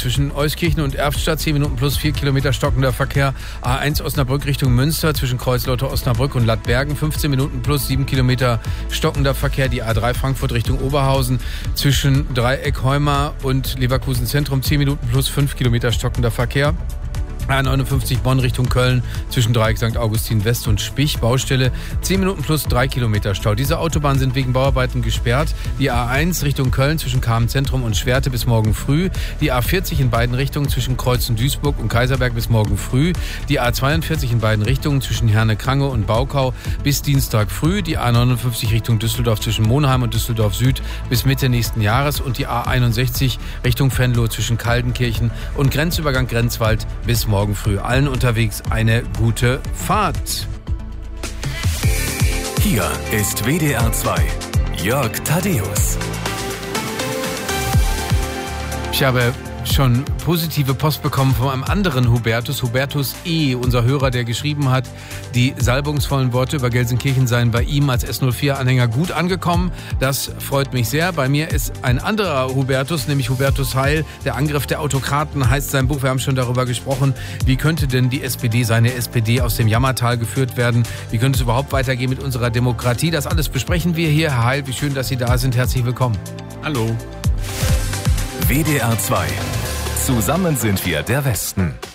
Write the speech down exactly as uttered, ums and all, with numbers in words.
zwischen Euskirchen und Erftstadt, zehn Minuten plus vier Kilometer stockender Verkehr. A eins Osnabrück Richtung Münster zwischen Kreuzlauter Osnabrück und Lattbergen, fünfzehn Minuten plus sieben Kilometer stockender Verkehr. Die A drei Frankfurt Richtung Oberhausen zwischen Dreieck Heumar und Leverkusen Zentrum, zehn Minuten plus fünf Kilometer stockender Verkehr. A neunundfünfzig Bonn Richtung Köln zwischen Dreieck Sankt Augustin West und Spich, Baustelle, zehn Minuten plus drei Kilometer Stau. Diese Autobahnen sind wegen Bauarbeiten gesperrt. Die A eins Richtung Köln zwischen Kamen Zentrum und Schwerte bis morgen früh. Die A vierzig in beiden Richtungen zwischen Kreuzen Duisburg und Kaiserberg bis morgen früh. Die A zweiundvierzig in beiden Richtungen zwischen Herne-Krange und Baukau bis Dienstag früh. Die A neunundfünfzig Richtung Düsseldorf zwischen Monheim und Düsseldorf Süd bis Mitte nächsten Jahres. Und die A einundsechzig Richtung Venlo zwischen Kaldenkirchen und Grenzübergang Grenzwald bis morgen morgen früh. Allen unterwegs eine gute Fahrt. Hier ist W D R zwei. Jörg Thaddeus. Ich habe schon positive Post bekommen von einem anderen Hubertus, Hubertus E., unser Hörer, der geschrieben hat, die salbungsvollen Worte über Gelsenkirchen seien bei ihm als S null vier Anhänger gut angekommen. Das freut mich sehr. Bei mir ist ein anderer Hubertus, nämlich Hubertus Heil. Der Angriff der Autokraten heißt sein Buch. Wir haben schon darüber gesprochen. Wie könnte denn die S P D, seine S P D, aus dem Jammertal geführt werden? Wie könnte es überhaupt weitergehen mit unserer Demokratie? Das alles besprechen wir hier. Herr Heil, wie schön, dass Sie da sind. Herzlich willkommen. Hallo. W D R zwei. Zusammen sind wir der Westen.